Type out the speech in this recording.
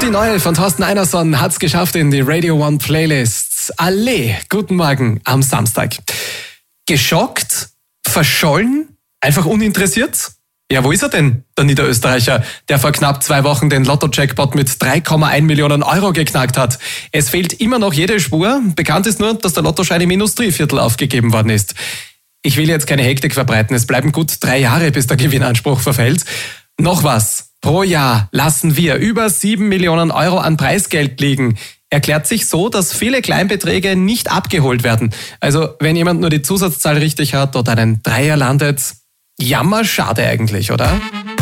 Die neue von Thorsten Einerson hat's geschafft in die Radio One Playlists. Alle, guten Morgen am Samstag. Geschockt? Verschollen? Einfach uninteressiert? Ja, wo ist er denn, der Niederösterreicher, der vor knapp 2 Wochen den Lotto-Jackpot mit 3,1 Millionen Euro geknackt hat? Es fehlt immer noch jede Spur. Bekannt ist nur, dass der Lottoschein im Industrieviertel aufgegeben worden ist. Ich will jetzt keine Hektik verbreiten. Es bleiben gut 3 Jahre, bis der Gewinnanspruch verfällt. Noch was. Pro Jahr lassen wir über 7 Millionen Euro an Preisgeld liegen. Erklärt sich so, dass viele Kleinbeträge nicht abgeholt werden. Also wenn jemand nur die Zusatzzahl richtig hat oder einen Dreier landet, jammerschade eigentlich, oder?